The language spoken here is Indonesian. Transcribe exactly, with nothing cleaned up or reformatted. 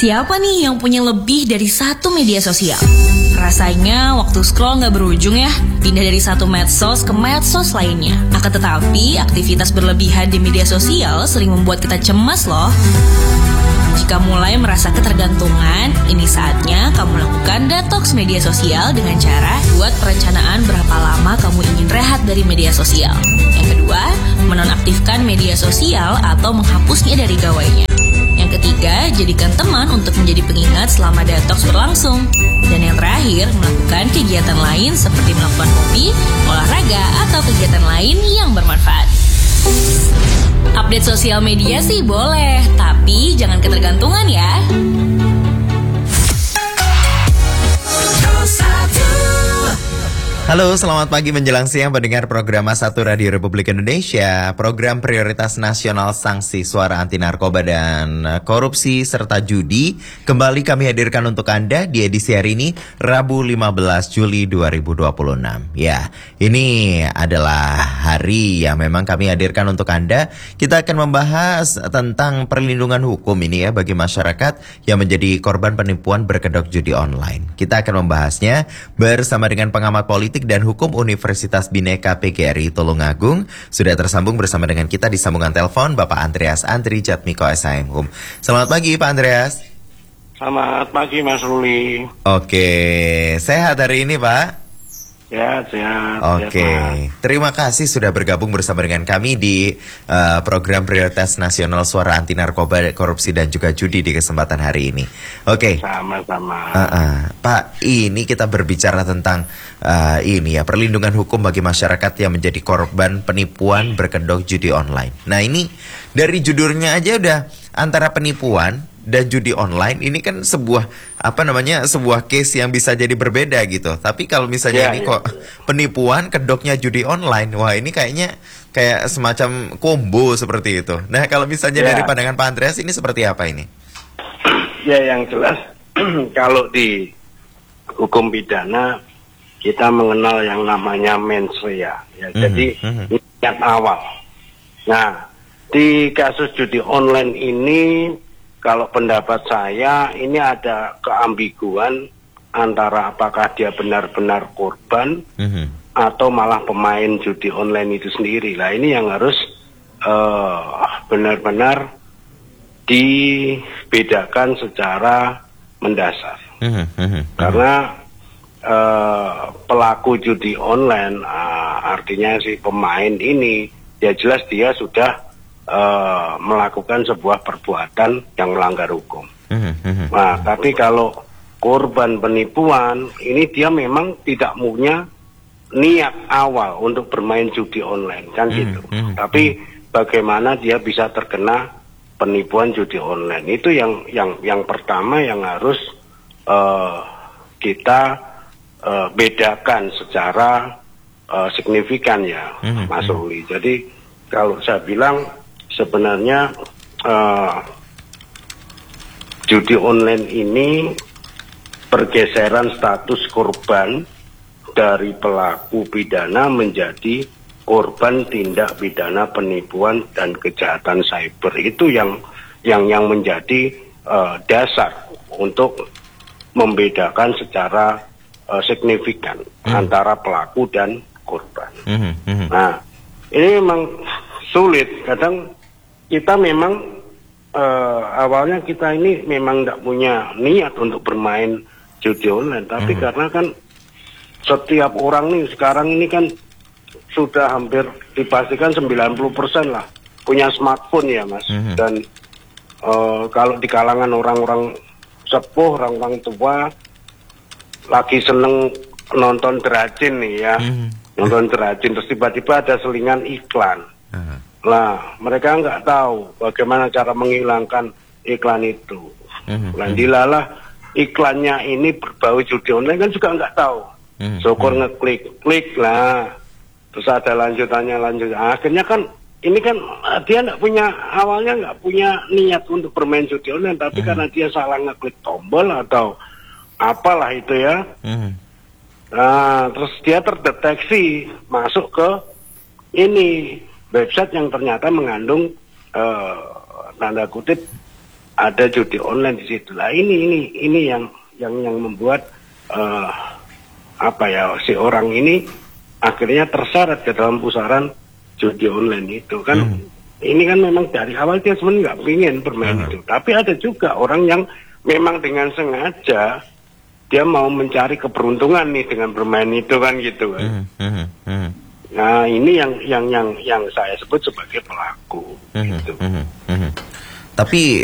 Siapa nih yang punya lebih dari satu media sosial? Rasanya waktu scroll nggak berujung ya, pindah dari satu medsos ke medsos lainnya. Akan tetapi, aktivitas berlebihan di media sosial sering membuat kita cemas loh. Jika mulai merasa ketergantungan, ini saatnya kamu lakukan detox media sosial dengan cara buat perencanaan berapa lama kamu ingin rehat dari media sosial. Yang kedua, menonaktifkan media sosial atau menghapusnya dari gawainya. Yang ketiga, jadikan teman untuk menjadi pengingat selama detox berlangsung. Dan yang terakhir, melakukan kegiatan lain seperti melakukan hobi, olahraga, atau kegiatan lain yang bermanfaat. Update sosial media sih boleh, tapi jangan ketergantungan ya. Halo, selamat pagi menjelang siang pendengar program satu Radio Republik Indonesia. Program Prioritas Nasional Sanksi Suara Anti Narkoba dan Korupsi serta Judi kembali kami hadirkan untuk Anda di edisi hari ini, Rabu lima belas Juli dua ribu dua puluh enam. Ya, ini adalah hari yang memang kami hadirkan untuk Anda. Kita akan membahas tentang perlindungan hukum ini ya bagi masyarakat yang menjadi korban penipuan berkedok judi online. Kita akan membahasnya bersama dengan pengamat politik dan Hukum Universitas Bhinneka P G R I Tulungagung. Sudah tersambung bersama dengan kita di sambungan telepon Bapak Andreas Andri Jatmiko S H M Hum. Selamat pagi Pak Andreas. Selamat pagi Mas Ruli. Oke, sehat hari ini Pak? Ya, sehat. Oke, sehat, terima kasih sudah bergabung bersama dengan kami di uh, program Prioritas Nasional Suara Anti Narkoba, Korupsi dan juga Judi di kesempatan hari ini. Oke. Sama-sama. Uh, uh, Pak, ini kita berbicara tentang uh, ini ya perlindungan hukum bagi masyarakat yang menjadi korban penipuan berkedok judi online. Nah ini dari judulnya aja udah antara penipuan dan judi online ini kan sebuah apa namanya sebuah case yang bisa jadi berbeda gitu. Tapi kalau misalnya ya, ini ya. kok penipuan kedoknya judi online, wah ini kayaknya kayak semacam combo seperti itu. Nah kalau misalnya ya. dari pandangan Pak Andreas ini seperti apa ini? Ya yang jelas kalau di hukum pidana kita mengenal yang namanya mens rea. Ya, mm-hmm. Jadi niat awal. Nah di kasus judi online ini kalau pendapat saya ini ada keambiguan antara apakah dia benar-benar korban mm-hmm. atau malah pemain judi online itu sendiri. Nah ini yang harus uh, benar-benar dibedakan secara mendasar. Mm-hmm. Karena uh, pelaku judi online uh, artinya si pemain ini ya jelas dia sudah Uh, melakukan sebuah perbuatan yang melanggar hukum. Mm-hmm. Nah, tapi kalau korban penipuan ini dia memang tidak punya niat awal untuk bermain judi online kan mm-hmm. gitu. Mm-hmm. Tapi bagaimana dia bisa terkena penipuan judi online itu yang yang yang pertama yang harus uh, kita uh, bedakan secara uh, signifikan ya, mm-hmm. Mas Ruli. Jadi kalau saya bilang sebenarnya uh, judi online ini pergeseran status korban dari pelaku pidana menjadi korban tindak pidana penipuan dan kejahatan cyber. Itu yang yang yang menjadi uh, dasar untuk membedakan secara uh, signifikan hmm. antara pelaku dan korban. Hmm. Hmm. Nah, ini memang sulit kadang. Kita memang uh, awalnya kita ini memang tidak punya niat untuk bermain judi online, tapi mm-hmm. karena kan setiap orang nih sekarang ini kan sudah hampir dipastikan sembilan puluh persen lah punya smartphone ya Mas, mm-hmm. dan uh, kalau di kalangan orang-orang sepuh, orang-orang tua lagi seneng nonton derajin nih ya, mm-hmm. nonton derajin terus tiba-tiba ada selingan iklan. Uh-huh. Nah, mereka nggak tahu bagaimana cara menghilangkan iklan itu. Mm-hmm. Nah, dilalah iklannya ini berbau judi online kan juga nggak tahu. Mm-hmm. Syukur ngeklik, klik lah. Terus ada lanjutannya lanjut. Nah, akhirnya kan ini kan dia nggak punya awalnya nggak punya niat untuk bermain judi online, tapi mm-hmm. karena dia salah ngeklik tombol atau apalah itu ya. Mm-hmm. Nah, terus dia terdeteksi masuk ke ini website yang ternyata mengandung uh, tanda kutip ada judi online di situ. Lah ini ini ini yang yang yang membuat uh, apa ya si orang ini akhirnya terseret ke dalam pusaran judi online itu kan. Hmm. Ini kan memang dari awal dia sebenarnya nggak ingin bermain uh-huh. itu. Tapi ada juga orang yang memang dengan sengaja dia mau mencari keberuntungan nih dengan bermain itu kan gitu kan. Uh-huh. Uh-huh. Nah ini yang yang yang yang saya sebut sebagai pelaku. Uh-huh. Gitu. Uh-huh. Uh-huh. Tapi